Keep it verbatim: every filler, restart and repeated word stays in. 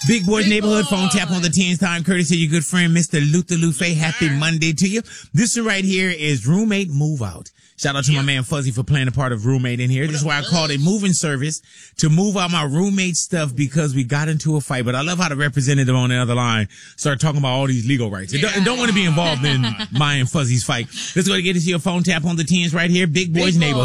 Big Boys Neighborhood phone tap on the tens time, courtesy of your good friend, Mister Luther Lufe. Happy Monday to you. This one right here is Roommate Move Out. Shout out to my man Fuzzy for playing a part of Roommate in here. This is why I called a moving service to move out my roommate stuff because we got into a fight. But I love how the representative on the other line started talking about all these legal rights. And don't, and don't want to be involved in my and Fuzzy's fight. Let's go to get into your phone tap on the tens right here. Big Boys Neighborhood.